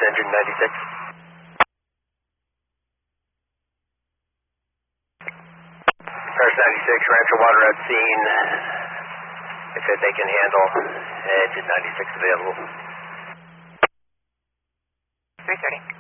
engine 96. Paris 96, Rancho Water at scene. If they can handle, engine 96 available. 330.